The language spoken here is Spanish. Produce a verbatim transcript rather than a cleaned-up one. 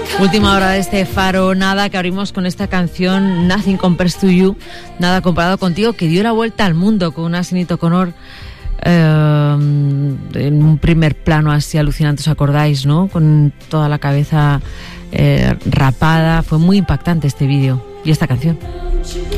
Última hora de este Faro Nada, que abrimos con esta canción Nothing Compares to You, Nada Comparado Contigo, que dio la vuelta al mundo con una Sinéad O'Connor eh, en un primer plano así alucinante, ¿os acordáis, no? Con toda la cabeza eh, rapada. Fue muy impactante este vídeo y esta canción.